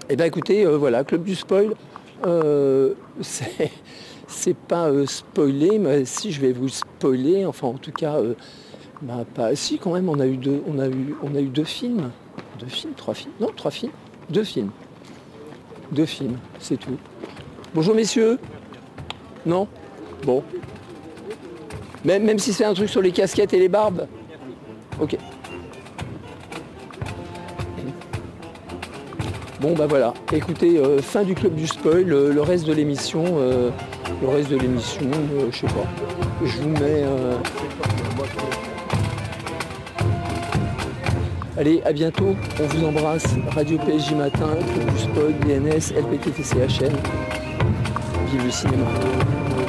Eh bien écoutez, voilà, Club du Spoil, c'est pas spoilé, mais si je vais vous spoiler, enfin en tout cas, pas. Si quand même, on a eu deux films. Deux films, trois films. Non, trois films. Deux films. Deux films, c'est tout. Bonjour messieurs. Non. Bon. Même si c'est un truc sur les casquettes et les barbes. Ok. Bon bah voilà, écoutez, fin du Club du Spoil, le reste de l'émission, je sais pas, je vous mets... Allez, à bientôt, on vous embrasse, Radio PSJ Matin, Club du Spoil, DNS, LPTTCHN, vive le cinéma.